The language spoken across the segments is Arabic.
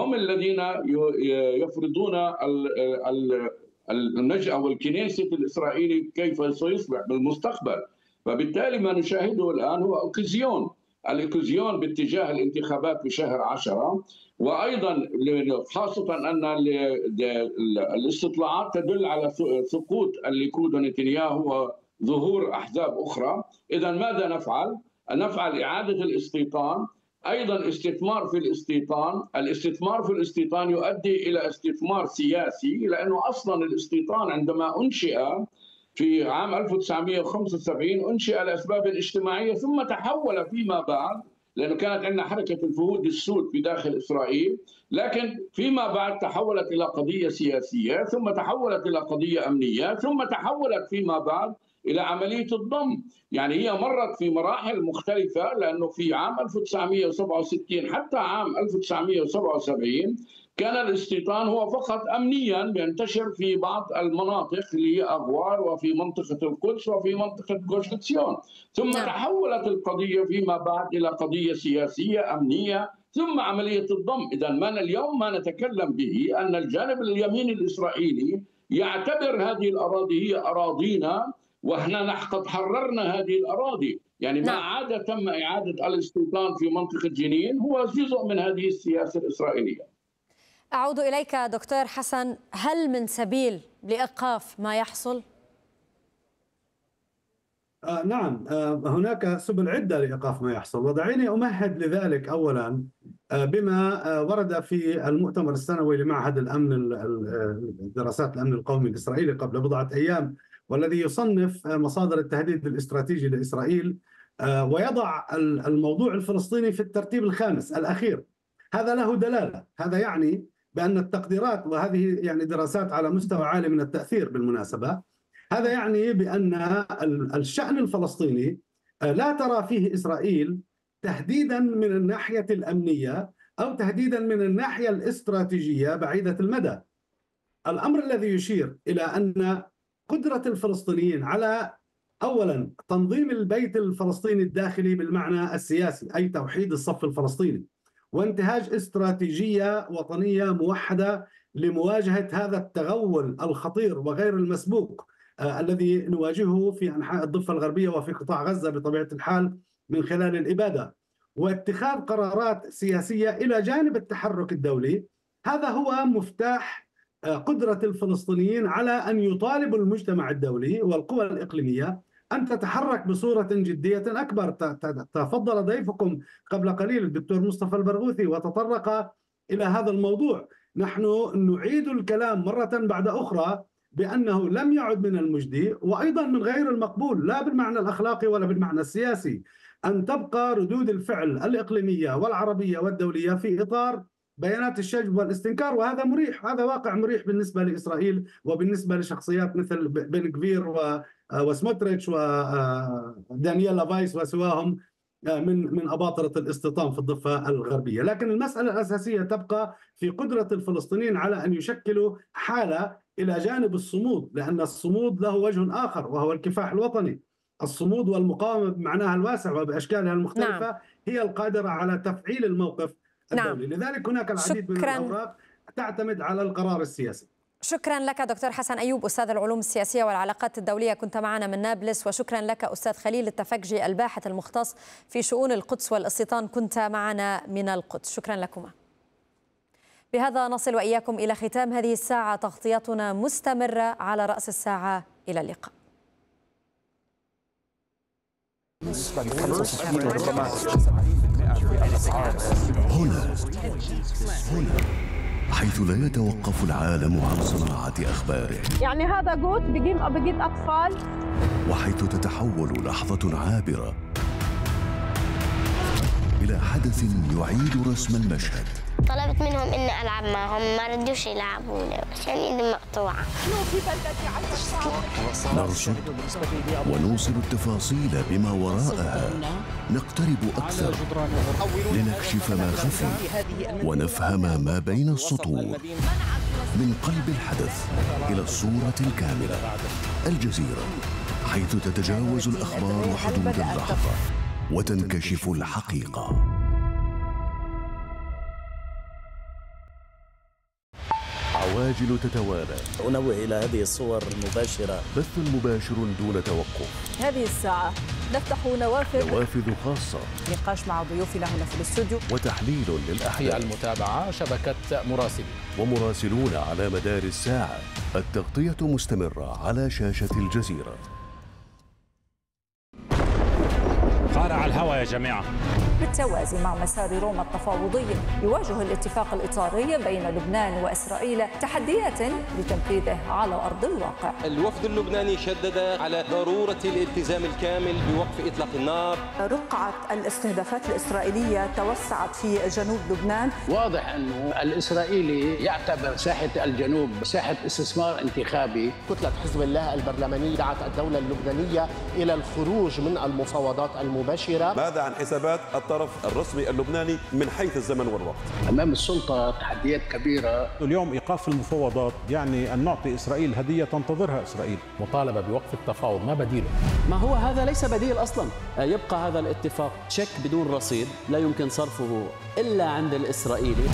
هم الذين يفرضون النشأة والكنيسة الإسرائيلي كيف سيصبح بالمستقبل. فبالتالي ما نشاهده الآن هو الإكوزيون باتجاه الانتخابات في شهر 10، وأيضا خاصة أن الاستطلاعات تدل على سقوط الليكود ونتنياهو وظهور أحزاب أخرى. إذا ماذا نفعل؟ نفعل إعادة الاستيطان، أيضا استثمار في الاستيطان. الاستثمار في الاستيطان يؤدي إلى استثمار سياسي، لأنه أصلا الاستيطان عندما أنشئ في عام 1975 أنشئ لأسباب اجتماعية، ثم تحول فيما بعد، لأنه كانت عندنا حركة الفهود السود في داخل إسرائيل، لكن فيما بعد تحولت إلى قضية سياسية، ثم تحولت إلى قضية أمنية، ثم تحولت فيما بعد إلى عملية الضم. يعني هي مرت في مراحل مختلفة، لأنه في عام 1967 حتى عام 1977 كان الاستيطان هو فقط أمنيا ينتشر في بعض المناطق اللي هي أغوار وفي منطقة القدس وفي منطقة جوش عتسيون، ثم تحولت القضية فيما بعد إلى قضية سياسية أمنية، ثم عملية الضم. إذا ما اليوم ما نتكلم به أن الجانب اليميني الإسرائيلي يعتبر هذه الأراضي هي أراضينا، وإحنا قد حررنا هذه الأراضي. يعني ما تم إعادة الاستيطان في منطقة جنين هو جزء من هذه السياسة الإسرائيلية. أعود إليك دكتور حسن، هل من سبيل لإيقاف ما يحصل؟ نعم، هناك سبل عدة لإيقاف ما يحصل، ودعيني أمهد لذلك أولا بما ورد في المؤتمر السنوي لمعهد الأمن دراسات الأمن القومي الإسرائيلي قبل بضعة أيام، والذي يصنف مصادر التهديد الاستراتيجي لإسرائيل ويضع الموضوع الفلسطيني في الترتيب الخامس الأخير. هذا له دلالة، هذا يعني بأن التقديرات، وهذه يعني دراسات على مستوى عالي من التأثير بالمناسبة، هذا يعني بأن الشأن الفلسطيني لا ترى فيه إسرائيل تهديدا من الناحية الأمنية أو تهديدا من الناحية الاستراتيجية بعيدة المدى. الأمر الذي يشير إلى أن قدرة الفلسطينيين على أولا تنظيم البيت الفلسطيني الداخلي بالمعنى السياسي، أي توحيد الصف الفلسطيني، وانتهاج استراتيجية وطنية موحدة لمواجهة هذا التغول الخطير وغير المسبوق الذي نواجهه في أنحاء الضفة الغربية وفي قطاع غزة بطبيعة الحال من خلال الإبادة، واتخاذ قرارات سياسية إلى جانب التحرك الدولي. هذا هو مفتاح قدرة الفلسطينيين على أن يطالبوا المجتمع الدولي والقوى الإقليمية أن تتحرك بصورة جدية أكبر. تفضل ضيفكم قبل قليل الدكتور مصطفى البرغوثي وتطرق إلى هذا الموضوع. نحن نعيد الكلام مرة بعد أخرى بأنه لم يعد من المجدي وأيضا من غير المقبول، لا بالمعنى الأخلاقي ولا بالمعنى السياسي، أن تبقى ردود الفعل الإقليمية والعربية والدولية في إطار بيانات الشجب والاستنكار. وهذا مريح، هذا واقع مريح بالنسبة لإسرائيل وبالنسبة لشخصيات مثل بن غفير وسموتريتش ودانييلا فايس وسواهم من أباطرة الاستيطان في الضفة الغربية. لكن المسألة الأساسية تبقى في قدرة الفلسطينيين على أن يشكلوا حالة إلى جانب الصمود، لأن الصمود له وجه آخر وهو الكفاح الوطني. الصمود والمقاومة بمعناها الواسع وبأشكالها المختلفة هي القادرة على تفعيل الموقف الدولي. لذلك هناك العديد من الأوراق تعتمد على القرار السياسي. شكرا لك دكتور حسن أيوب، أستاذ العلوم السياسية والعلاقات الدولية، كنت معنا من نابلس. وشكرا لك أستاذ خليل التفكجي الباحث المختص في شؤون القدس والاستيطان، كنت معنا من القدس. شكرا لكما. بهذا نصل وإياكم إلى ختام هذه الساعة، تغطيتنا مستمرة على رأس الساعة. إلى اللقاء. هنا حيث لا يتوقف العالم عن صناعة أخباره، يعني هذا جوت بجيب أطفال، وحيث تتحول لحظة عابرة إلى حدث يعيد رسم المشهد. طلبت منهم إني ألعب معهم، ما ردوش يلعبوني عشان إيدي مقطوعة. نرصد ونوصل التفاصيل بما وراءها، نقترب أكثر لنكشف ما خفي ونفهم ما بين السطور. من قلب الحدث إلى الصورة الكاملة، الجزيرة، حيث تتجاوز الأخبار حدود اللحظة وتنكشف الحقيقة. العواجل تتوالى. أنوه إلى هذه الصور المباشرة. بث مباشر دون توقف. هذه الساعة نفتح نوافذ خاصة. نقاش مع ضيوفنا هنا في الاستوديو. وتحليل للأحداث. المتابعة شبكة مراسلين. ومراسلون على مدار الساعة. التغطية مستمرة على شاشة الجزيرة. قارع الهواء يا جماعة. بالتوازي مع مسار روما التفاوضي يواجه الاتفاق الإطاري بين لبنان وإسرائيل تحديات لتنفيذه على أرض الواقع. الوفد اللبناني شدد على ضرورة الالتزام الكامل بوقف إطلاق النار. رقعة الاستهدافات الإسرائيلية توسعت في جنوب لبنان. واضح أنه الإسرائيلي يعتبر ساحة الجنوب ساحة استثمار انتخابي. كتلة حزب الله البرلمانية دعت الدولة اللبنانية إلى الخروج من المفاوضات المباشرة. ماذا عن حسابات الطرف الرسمي اللبناني من حيث الزمن والوقت؟ أمام السلطة تحديات كبيرة. اليوم إيقاف المفاوضات يعني أن نعطي إسرائيل هدية تنتظرها إسرائيل. مطالبة بوقف التفاوض، ما بديله؟ ما هو هذا ليس بديل أصلا. يبقى هذا الاتفاق تشيك بدون رصيد لا يمكن صرفه إلا عند الإسرائيلي.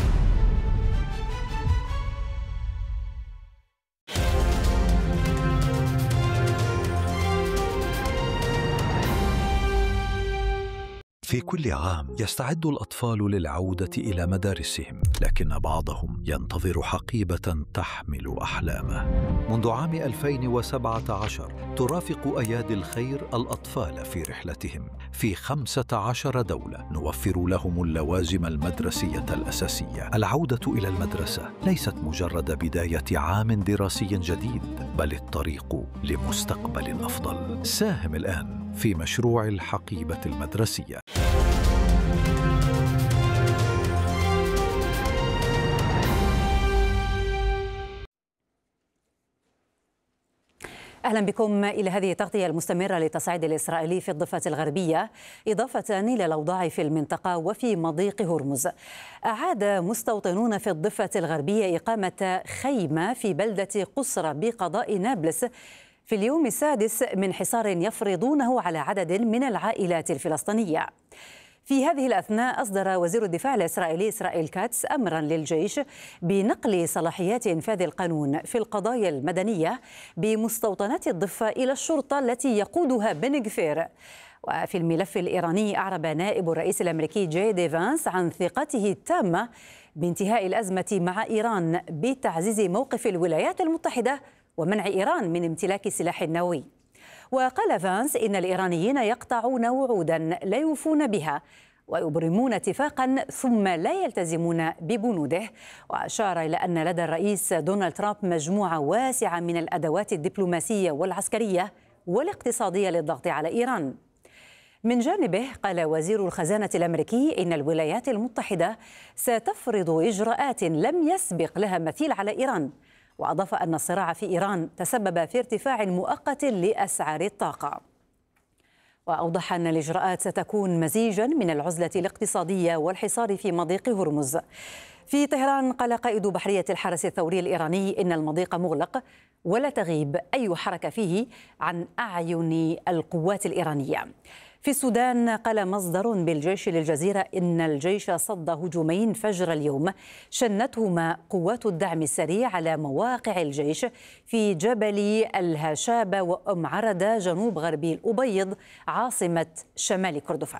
في كل عام يستعد الأطفال للعودة إلى مدارسهم، لكن بعضهم ينتظر حقيبة تحمل أحلامه. منذ عام 2017 ترافق أيادي الخير الأطفال في رحلتهم في 15 دولة، نوفر لهم اللوازم المدرسية الأساسية. العودة إلى المدرسة ليست مجرد بداية عام دراسي جديد، بل الطريق لمستقبل أفضل. ساهم الآن في مشروع الحقيبة المدرسية. أهلا بكم إلى هذه التغطية المستمرة للتصعيد الإسرائيلي في الضفة الغربية، إضافة إلى الأوضاع في المنطقة وفي مضيق هرمز. أعاد مستوطنون في الضفة الغربية إقامة خيمة في بلدة قصرة بقضاء نابلس في اليوم السادس من حصار يفرضونه على عدد من العائلات الفلسطينية. في هذه الأثناء أصدر وزير الدفاع الإسرائيلي إسرائيل كاتس أمرا للجيش بنقل صلاحيات إنفاذ القانون في القضايا المدنية بمستوطنات الضفة إلى الشرطة التي يقودها بن غفير. وفي الملف الإيراني أعرب نائب الرئيس الأمريكي جي دي فانس عن ثقته التامة بانتهاء الأزمة مع إيران بتعزيز موقف الولايات المتحدة ومنع إيران من امتلاك سلاح نووي. وقال فانس إن الإيرانيين يقطعون وعودا لا يوفون بها ويبرمون اتفاقا ثم لا يلتزمون ببنوده. وأشار إلى أن لدى الرئيس دونالد ترامب مجموعة واسعة من الأدوات الدبلوماسية والعسكرية والاقتصادية للضغط على إيران. من جانبه قال وزير الخزانة الأمريكي إن الولايات المتحدة ستفرض إجراءات لم يسبق لها مثيل على إيران. وأضاف أن الصراع في إيران تسبب في ارتفاع مؤقت لأسعار الطاقة. وأوضح أن الإجراءات ستكون مزيجا من العزلة الاقتصادية والحصار في مضيق هرمز. في طهران قال قائد بحرية الحرس الثوري الإيراني إن المضيق مغلق ولا تغيب أي حركة فيه عن أعين القوات الإيرانية. في السودان قال مصدر بالجيش للجزيرة إن الجيش صد هجومين فجر اليوم شنتهما قوات الدعم السريع على مواقع الجيش في جبل الهشابة وأم عردة جنوب غربي الأبيض عاصمة شمال كردفان.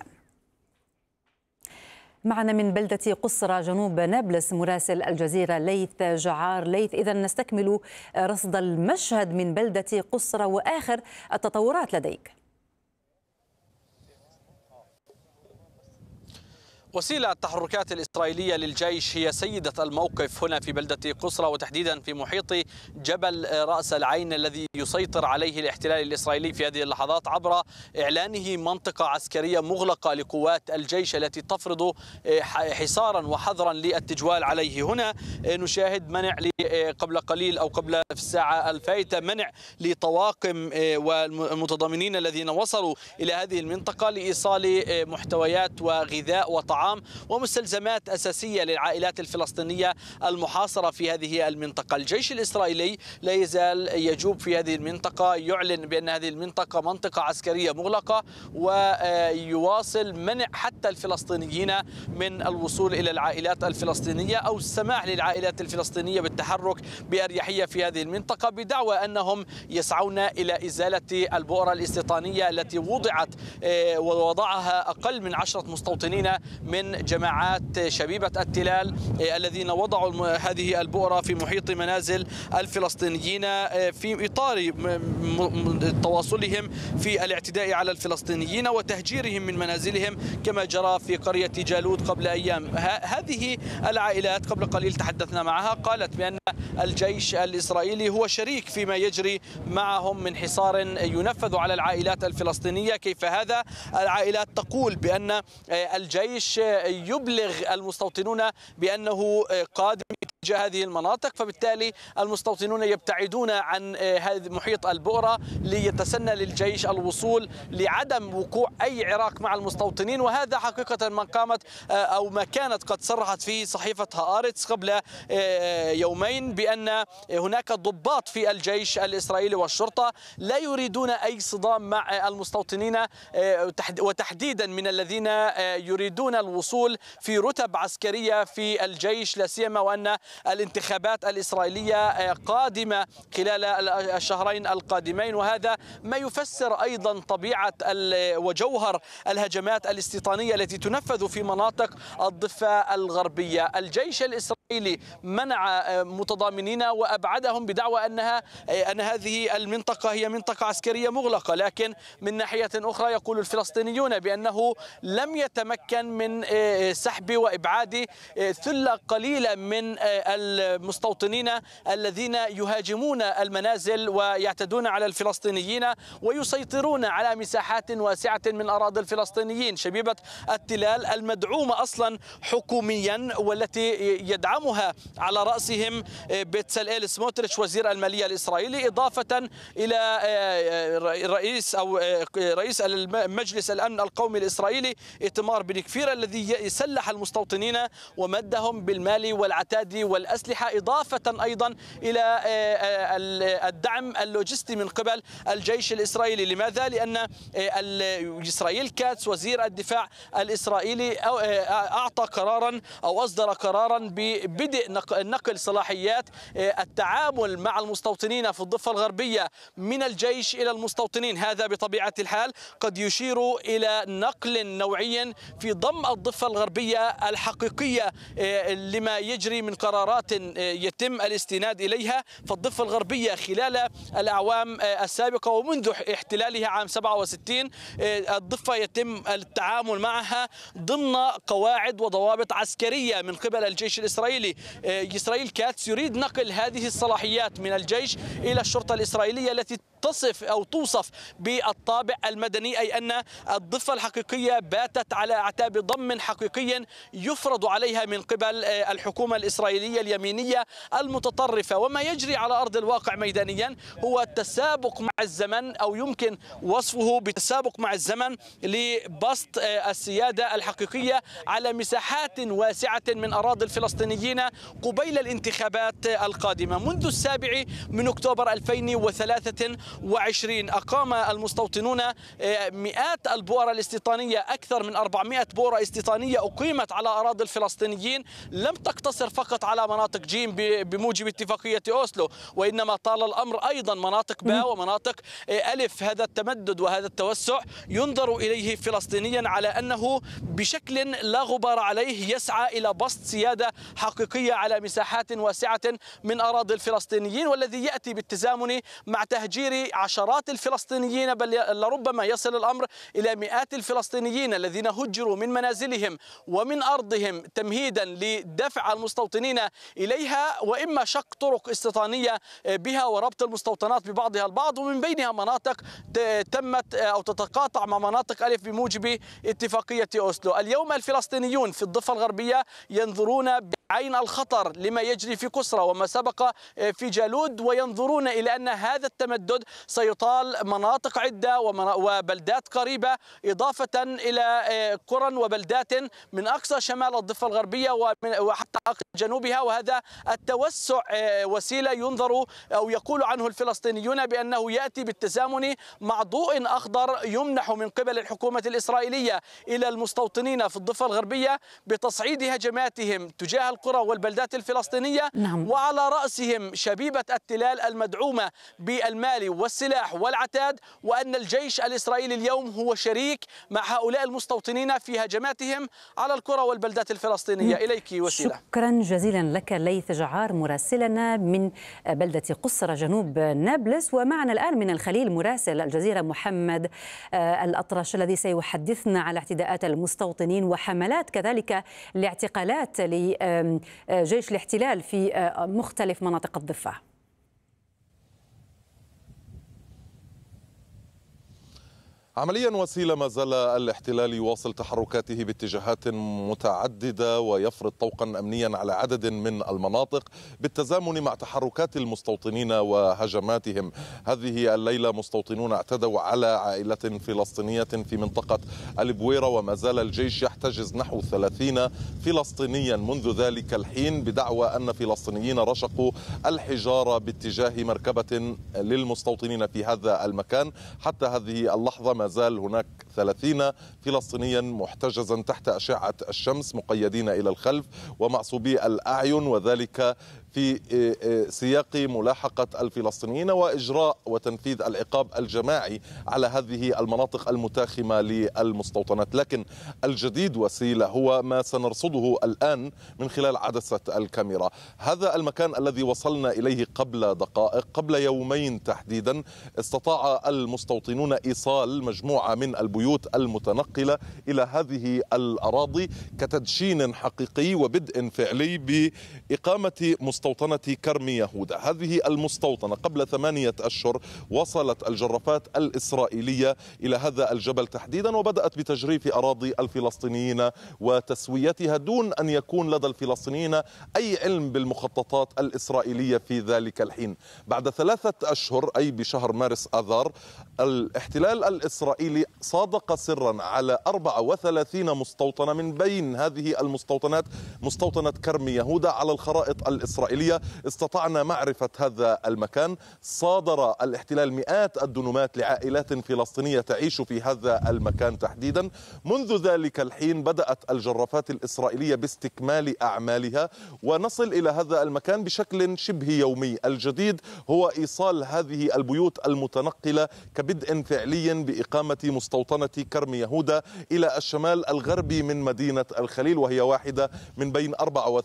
معنا من بلدة قصرة جنوب نابلس مراسل الجزيرة ليث جعار. ليث، إذا نستكمل رصد المشهد من بلدة قصرة وآخر التطورات لديك. وسيلة التحركات الإسرائيلية للجيش هي سيدة الموقف هنا في بلدة قصرة وتحديدا في محيط جبل رأس العين الذي يسيطر عليه الاحتلال الإسرائيلي في هذه اللحظات عبر إعلانه منطقة عسكرية مغلقة لقوات الجيش التي تفرض حصارا وحظرا للتجوال عليه. هنا نشاهد منع قبل قليل أو قبل في الساعة الفائتة منع لطواقم والمتضامنين الذين وصلوا إلى هذه المنطقة لإيصال محتويات وغذاء وطعام الطعام ومستلزمات أساسية للعائلات الفلسطينية المحاصرة في هذه المنطقة. الجيش الإسرائيلي لا يزال يجوب في هذه المنطقة، يعلن بأن هذه المنطقة منطقة عسكرية مغلقة، ويواصل منع حتى الفلسطينيين من الوصول إلى العائلات الفلسطينية أو السماح للعائلات الفلسطينية بالتحرك بأريحية في هذه المنطقة، بدعوى أنهم يسعون إلى إزالة البؤرة الاستيطانية التي وضعها أقل من 10 مستوطنين من جماعات شبيبة التلال الذين وضعوا هذه البؤرة في محيط منازل الفلسطينيين في إطار تواصلهم في الاعتداء على الفلسطينيين وتهجيرهم من منازلهم كما جرى في قرية جالود قبل أيام. هذه العائلات قبل قليل تحدثنا معها، قالت بأن الجيش الإسرائيلي هو شريك فيما يجري معهم من حصار ينفذ على العائلات الفلسطينية. كيف هذا؟ العائلات تقول بأن الجيش يبلغ المستوطنون بأنه قادم تجاه هذه المناطق، فبالتالي المستوطنون يبتعدون عن هذا محيط البؤرة ليتسنى للجيش الوصول لعدم وقوع أي عراك مع المستوطنين. وهذا حقيقة ما قامت أو ما كانت قد صرحت فيه صحيفة هآرتس قبل يومين بأن هناك ضباط في الجيش الإسرائيلي والشرطة لا يريدون أي صدام مع المستوطنين، وتحديدا من الذين يريدون الوصول في رتب عسكرية في الجيش، لا سيما وأن الانتخابات الإسرائيلية قادمة خلال الشهرين القادمين، وهذا ما يفسر أيضا طبيعة وجوهر الهجمات الاستيطانية التي تنفذ في مناطق الضفة الغربية. الجيش الإسرائيلي منع متضامنين وأبعدهم بدعوى أن هذه المنطقة هي منطقة عسكرية مغلقة، لكن من ناحية أخرى يقول الفلسطينيون بأنه لم يتمكن من سحب وإبعاد ثلة قليلة من المستوطنين الذين يهاجمون المنازل ويعتدون على الفلسطينيين ويسيطرون على مساحات واسعة من أراضي الفلسطينيين. شبيبة التلال المدعومة أصلا حكوميا والتي يدعمها على رأسهم بتساليل سموتريتش وزير المالية الإسرائيلي، إضافة إلى رئيس مجلس الأمن القومي الإسرائيلي إيتمار بن كفير الذي سلح المستوطنين ومدهم بالمال والعتاد والأسلحة، إضافة أيضا إلى الدعم اللوجستي من قبل الجيش الإسرائيلي. لماذا؟ لأن إسرائيل كاتس وزير الدفاع الإسرائيلي أعطى قرارا أو أصدر قرارا ببدء نقل صلاحيات التعامل مع المستوطنين في الضفة الغربية من الجيش إلى المستوطنين. هذا بطبيعة الحال قد يشير إلى نقل نوعي في ضم الضفة الغربية الحقيقية لما يجري من قرارات يتم الاستناد إليها. فالضفة الغربية خلال الأعوام السابقة ومنذ احتلالها عام 67 الضفة يتم التعامل معها ضمن قواعد وضوابط عسكرية من قبل الجيش الإسرائيلي. إسرائيل كاتس يريد نقل هذه الصلاحيات من الجيش إلى الشرطة الإسرائيلية التي تصف أو توصف بالطابع المدني، أي أن الضفة الحقيقية باتت على أعتاب ضم حقيقي يفرض عليها من قبل الحكومة الإسرائيلية اليمينية المتطرفة. وما يجري على أرض الواقع ميدانيا هو التسابق مع الزمن، أو يمكن وصفه بالتسابق مع الزمن لبسط السيادة الحقيقية على مساحات واسعة من أراضي الفلسطينيين قبيل الانتخابات القادمة. منذ 7 أكتوبر 2023 أقام المستوطنون مئات البؤر الاستيطانية، أكثر من 400 بؤرة استيطانية أقيمت على أراضي الفلسطينيين، لم تقتصر فقط على مناطق جيم بموجب اتفاقية أوسلو، وإنما طال الأمر أيضا مناطق باء ومناطق ألف. هذا التمدد وهذا التوسع ينظر إليه فلسطينيا على أنه بشكل لا غبار عليه يسعى إلى بسط سيادة حقيقية على مساحات واسعة من أراضي الفلسطينيين، والذي يأتي بالتزامن مع تهجير عشرات الفلسطينيين، بل لربما يصل الأمر إلى مئات الفلسطينيين الذين هجروا من منازلهم ومن أرضهم تمهيدا لدفع المستوطنين إليها، وإما شق طرق استيطانية بها وربط المستوطنات ببعضها البعض، ومن بينها مناطق تمت أو تتقاطع مع مناطق ألف بموجب اتفاقية أوسلو. اليوم الفلسطينيون في الضفة الغربية ينظرون بعين الخطر لما يجري في قسرة وما سبق في جالود، وينظرون إلى أن هذا التمدد سيطال مناطق عدة وبلدات قريبة، إضافة إلى قرى وبلدات من أقصى شمال الضفة الغربية وحتى أقصى جنوبها. وهذا التوسع وسيلة ينظر أو يقول عنه الفلسطينيون بأنه يأتي بالتزامن مع ضوء أخضر يمنح من قبل الحكومة الإسرائيلية إلى المستوطنين في الضفة الغربية بتصعيد هجماتهم تجاه القرى والبلدات الفلسطينية. وعلى رأسهم شبيبة التلال المدعومة بالمال والسلاح والعتاد، وأن الجيش الإسرائيلي اليوم هو شريك مع هؤلاء المستوطنين في هجماتهم على القرى والبلدات الفلسطينية. إليك وسيلة. شكرا جزيلا لك ليث جعار مراسلنا من بلدة قصرى جنوب نابلس. ومعنا الآن من الخليل مراسل الجزيرة محمد الأطرش الذي سيحدثنا على اعتداءات المستوطنين وحملات كذلك لاعتقالات لجيش الاحتلال في مختلف مناطق الضفة. عمليا وسيلة ما زال الاحتلال يواصل تحركاته باتجاهات متعددة ويفرض طوقا أمنيا على عدد من المناطق بالتزامن مع تحركات المستوطنين وهجماتهم. هذه الليلة مستوطنون اعتدوا على عائلة فلسطينية في منطقة البويرة، وما زال الجيش يحتجز نحو 30 فلسطينيا منذ ذلك الحين بدعوى أن فلسطينيين رشقوا الحجارة باتجاه مركبة للمستوطنين في هذا المكان. حتى هذه اللحظة ما زال هناك 30 فلسطينيا محتجزا تحت أشعة الشمس مقيدين إلى الخلف ومعصوبي الأعين، وذلك في سياق ملاحقة الفلسطينيين وإجراء وتنفيذ العقاب الجماعي على هذه المناطق المتاخمة للمستوطنات. لكن الجديد وسيلة هو ما سنرصده الآن من خلال عدسة الكاميرا. هذا المكان الذي وصلنا إليه قبل دقائق، قبل يومين تحديدا، استطاع المستوطنون إيصال مجموعة من البيوت المتنقلة إلى هذه الأراضي كتدشين حقيقي وبدء فعلي بإقامة مستوطنة كرم يهودا. هذه المستوطنة قبل 8 أشهر وصلت الجرافات الإسرائيلية إلى هذا الجبل تحديدا، وبدأت بتجريف أراضي الفلسطينيين وتسويتها دون أن يكون لدى الفلسطينيين أي علم بالمخططات الإسرائيلية في ذلك الحين. بعد 3 أشهر أي بشهر مارس آذار، الاحتلال الإسرائيلي صادق سرا على 34 مستوطنة. من بين هذه المستوطنات مستوطنة كرم يهودا على الخرائط الإسرائيلية. استطعنا معرفة هذا المكان. صادر الاحتلال مئات الدنومات لعائلات فلسطينية تعيش في هذا المكان تحديدا. منذ ذلك الحين بدأت الجرافات الإسرائيلية باستكمال أعمالها، ونصل إلى هذا المكان بشكل شبه يومي. الجديد هو إيصال هذه البيوت المتنقلة كبدء فعلي بإقامة مستوطنة كرم يهودا إلى الشمال الغربي من مدينة الخليل، وهي واحدة من بين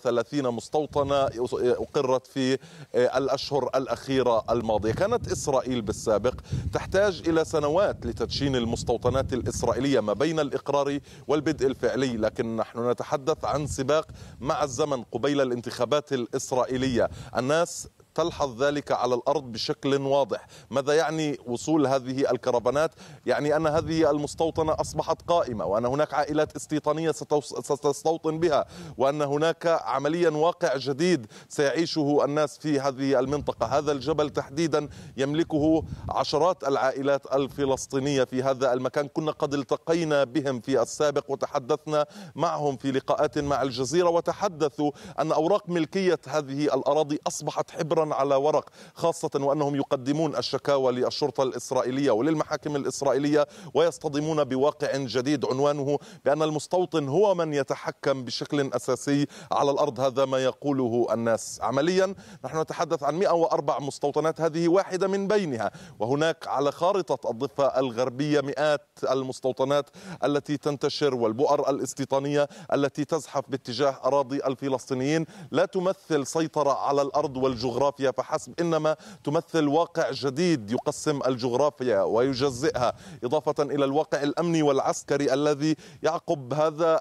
34 مستوطنة أقرت في الأشهر الأخيرة الماضية. كانت إسرائيل بالسابق تحتاج إلى سنوات لتدشين المستوطنات الإسرائيلية ما بين الإقرار والبدء الفعلي، لكن نحن نتحدث عن سباق مع الزمن قبيل الانتخابات الإسرائيلية. الناس تلحظ ذلك على الأرض بشكل واضح. ماذا يعني وصول هذه الكرفانات؟ يعني أن هذه المستوطنة أصبحت قائمة، وأن هناك عائلات استيطانية ستستوطن بها، وأن هناك عمليا واقع جديد سيعيشه الناس في هذه المنطقة. هذا الجبل تحديدا يملكه عشرات العائلات الفلسطينية في هذا المكان. كنا قد التقينا بهم في السابق وتحدثنا معهم في لقاءات مع الجزيرة، وتحدثوا أن أوراق ملكية هذه الأراضي أصبحت حبرا على ورق، خاصة وأنهم يقدمون الشكاوى للشرطة الإسرائيلية وللمحاكم الإسرائيلية ويصطدمون بواقع جديد عنوانه بأن المستوطن هو من يتحكم بشكل أساسي على الأرض. هذا ما يقوله الناس. عمليا نحن نتحدث عن 104 مستوطنات، هذه واحدة من بينها، وهناك على خارطة الضفة الغربية مئات المستوطنات التي تنتشر والبؤر الاستيطانية التي تزحف باتجاه أراضي الفلسطينيين. لا تمثل سيطرة على الأرض والجغرافيا فحسب، إنما تمثل واقع جديد يقسم الجغرافيا ويجزئها، إضافة إلى الواقع الأمني والعسكري الذي يعقب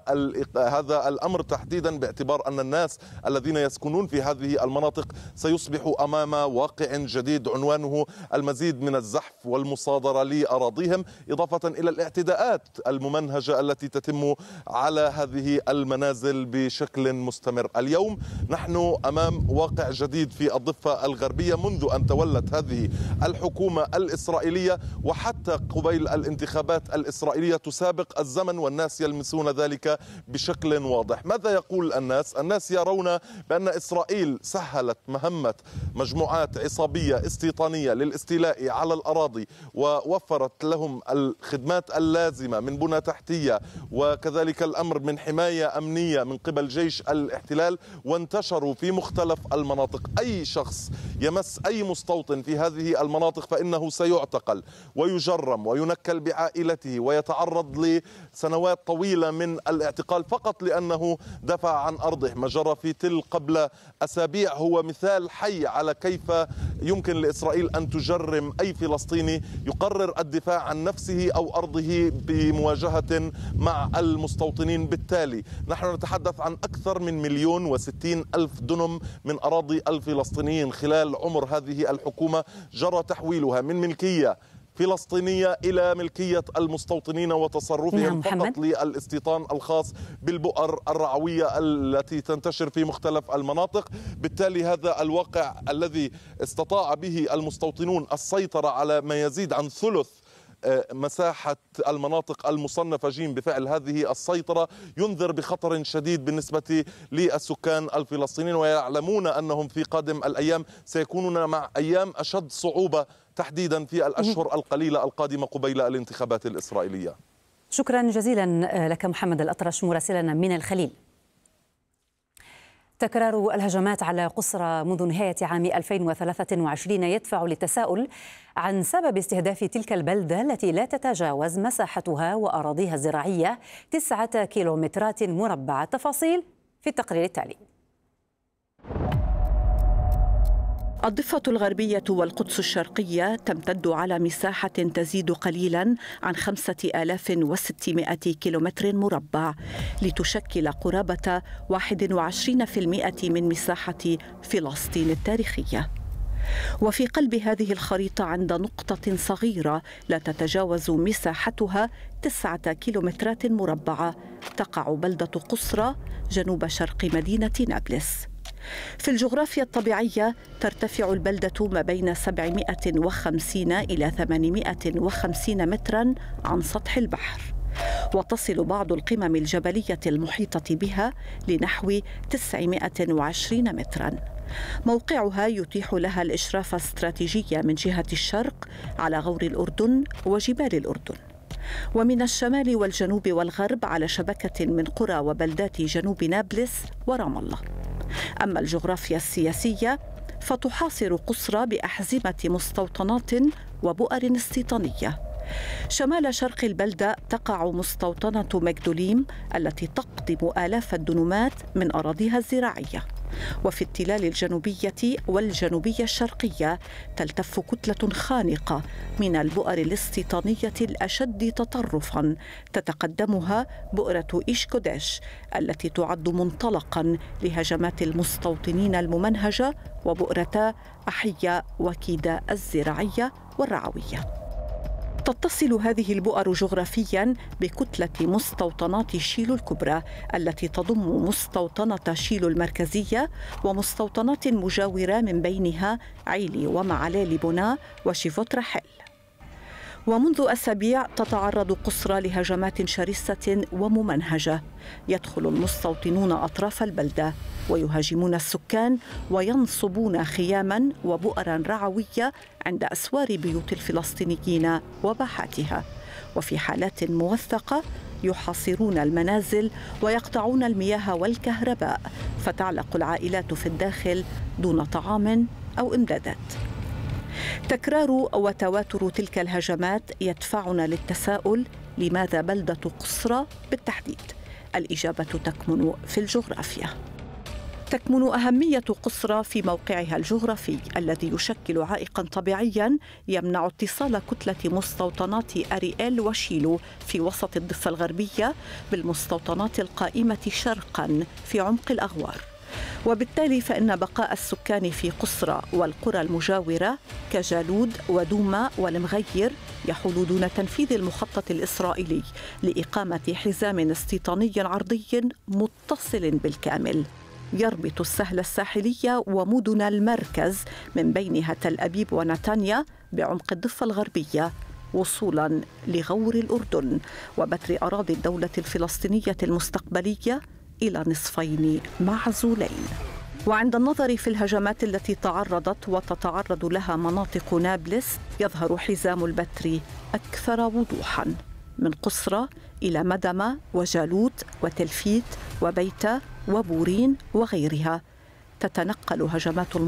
هذا الأمر تحديدا، باعتبار أن الناس الذين يسكنون في هذه المناطق سيصبحوا أمام واقع جديد عنوانه المزيد من الزحف والمصادرة لأراضيهم، إضافة إلى الاعتداءات الممنهجة التي تتم على هذه المنازل بشكل مستمر. اليوم نحن أمام واقع جديد في الضفة الضفة الغربية منذ أن تولت هذه الحكومة الإسرائيلية، وحتى قبيل الانتخابات الإسرائيلية تسابق الزمن، والناس يلمسون ذلك بشكل واضح. ماذا يقول الناس؟ الناس يرون بأن إسرائيل سهلت مهمة مجموعات عصابية استيطانية للاستيلاء على الأراضي، ووفرت لهم الخدمات اللازمة من بنى تحتية، وكذلك الأمر من حماية أمنية من قبل جيش الاحتلال، وانتشروا في مختلف المناطق. أي شخص يمس أي مستوطن في هذه المناطق فإنه سيعتقل ويجرم وينكل بعائلته ويتعرض لسنوات طويلة من الاعتقال فقط لأنه دفع عن أرضه. ما جرى في تل قبل أسابيع هو مثال حي على كيف يمكن لإسرائيل أن تجرم أي فلسطيني يقرر الدفاع عن نفسه أو أرضه بمواجهة مع المستوطنين. بالتالي نحن نتحدث عن أكثر من 1,060,000 دنم من أراضي الفلسطينيين خلال عمر هذه الحكومة جرى تحويلها من ملكية فلسطينية إلى ملكية المستوطنين وتصرفهم فقط للاستيطان الخاص بالبؤر الرعوية التي تنتشر في مختلف المناطق. بالتالي هذا الواقع الذي استطاع به المستوطنون السيطرة على ما يزيد عن ثلث مساحة المناطق المصنفة جيم بفعل هذه السيطرة ينذر بخطر شديد بالنسبة للسكان الفلسطينيين، ويعلمون أنهم في قادم الأيام سيكونون مع أيام أشد صعوبة تحديدا في الأشهر القليلة القادمة قبيل الانتخابات الإسرائيلية. شكرا جزيلا لك محمد الأطرش مراسلنا من الخليل. تكرار الهجمات على قصرى منذ نهاية عام 2023 يدفع للتساؤل عن سبب استهداف تلك البلدة التي لا تتجاوز مساحتها وأراضيها الزراعية 9 كيلومترات مربعة. تفاصيل في التقرير التالي. الضفة الغربية والقدس الشرقية تمتد على مساحة تزيد قليلا عن 5600 كيلومتر مربع، لتشكل قرابة 21% من مساحة فلسطين التاريخية. وفي قلب هذه الخريطة عند نقطة صغيرة لا تتجاوز مساحتها 9 كيلومترات مربعة تقع بلدة قصرى جنوب شرق مدينة نابلس. في الجغرافيا الطبيعية ترتفع البلدة ما بين 750 إلى 850 متراً عن سطح البحر، وتصل بعض القمم الجبلية المحيطة بها لنحو 920 متراً. موقعها يتيح لها الإشراف الاستراتيجي من جهة الشرق على غور الأردن وجبال الأردن، ومن الشمال والجنوب والغرب على شبكة من قرى وبلدات جنوب نابلس ورام الله. أما الجغرافيا السياسية فتحاصر قصرى بأحزمة مستوطنات وبؤر استيطانية. شمال شرق البلدة تقع مستوطنة مجدوليم التي تقضم آلاف الدنومات من أراضيها الزراعية، وفي التلال الجنوبية والجنوبية الشرقية تلتف كتلة خانقة من البؤر الاستيطانية الأشد تطرفاً تتقدمها بؤرة إيشكوديش التي تعد منطلقاً لهجمات المستوطنين الممنهجة، وبؤرتا أحية وكيدا الزراعية والرعوية. تتصل هذه البؤر جغرافياً بكتلة مستوطنات شيلو الكبرى التي تضم مستوطنة شيلو المركزية ومستوطنات مجاورة من بينها عيلي ومعلالي بونا وشيفوت رحل. ومنذ أسابيع تتعرض قصرى لهجمات شرسة وممنهجة. يدخل المستوطنون أطراف البلدة ويهاجمون السكان وينصبون خياما وبؤرا رعوية عند أسوار بيوت الفلسطينيين وباحاتها، وفي حالات موثقة يحاصرون المنازل ويقطعون المياه والكهرباء، فتعلق العائلات في الداخل دون طعام أو إمدادات. تكرار وتواتر تلك الهجمات يدفعنا للتساؤل: لماذا بلدة قصرى بالتحديد؟ الإجابة تكمن في الجغرافيا. تكمن أهمية قصرى في موقعها الجغرافي الذي يشكل عائقاً طبيعياً يمنع اتصال كتلة مستوطنات أريئيل وشيلو في وسط الضفة الغربية بالمستوطنات القائمة شرقاً في عمق الأغوار. وبالتالي فإن بقاء السكان في قصرى والقرى المجاورة كجالود ودوما والمغير يحول دون تنفيذ المخطط الإسرائيلي لإقامة حزام استيطاني عرضي متصل بالكامل. يربط السهل الساحلية ومدن المركز من بينها تل أبيب ونتانيا بعمق الضفة الغربية وصولا لغور الأردن وبتر أراضي الدولة الفلسطينية المستقبلية إلى نصفين معزولين. وعند النظر في الهجمات التي تعرضت وتتعرض لها مناطق نابلس يظهر حزام البتر أكثر وضوحا من قصرى إلى مدمة وجالوت وتلفيت وبيتة وبورين وغيرها. تتنقل هجمات